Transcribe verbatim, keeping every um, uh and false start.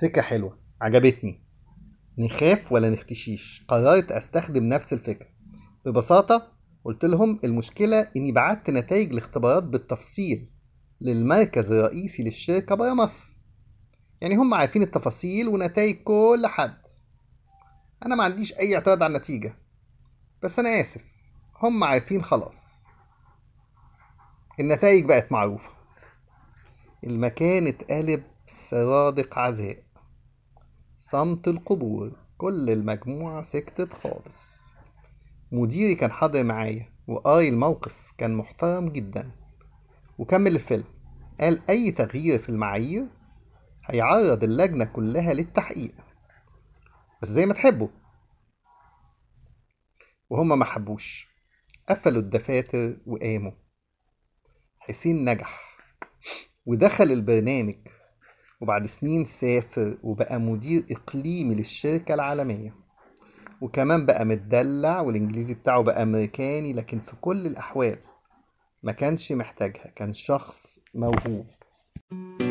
فكرة حلوة عجبتني. نخاف ولا نختشيش؟ قررت أستخدم نفس الفكرة. ببساطة قلت لهم المشكلة إني بعت نتائج الاختبارات بالتفصيل للمركز الرئيسي للشركة برا مصر. يعني هم عارفين التفاصيل ونتائج كل حد. أنا ما عنديش أي اعتراض على النتيجة، بس أنا آسف، هم عارفين خلاص. النتائج بقت معروفة. المكان اتقلب سرادق عزاء، صمت القبور، كل المجموعة سكتت خالص. مديري كان حاضر معايا وقاري الموقف، كان محترم جدا وكمل الفيلم. قال أي تغيير في المعايير هيعرض اللجنة كلها للتحقيق، بس زي ما تحبوا. وهم ما حبوش، قفلوا الدفاتر وقاموا. حسين نجح ودخل البرنامج، وبعد سنين سافر وبقى مدير إقليمي للشركة العالمية، وكمان بقى متدلع والإنجليزي بتاعه بقى أمريكاني. لكن في كل الأحوال ما كانش محتاجها، كان شخص موهوب.